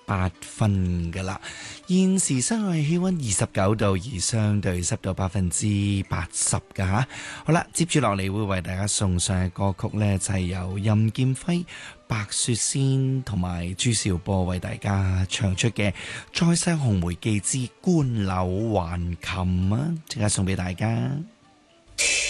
分噶啦。現時室外氣溫29度，而相對濕度80%噶吓。好啦，接住落嚟會為大家送上嘅歌曲呢，就係由任劍輝、白雪仙同埋朱兆波為大家唱出嘅《再世紅梅記之冠柳還琴》啊，即刻送俾大家。